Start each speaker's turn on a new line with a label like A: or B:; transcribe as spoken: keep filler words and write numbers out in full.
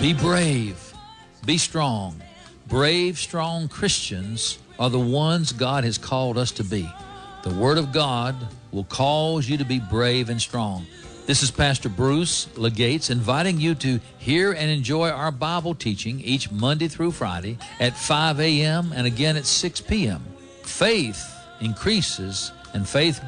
A: Be brave. Be strong. Brave, strong Christians are the ones God has called us to be. The Word of God will cause you to be brave and strong. This is Pastor Bruce Legates inviting you to hear and enjoy our Bible teaching each Monday through Friday at five a.m. and again at six p.m. Faith increases and faith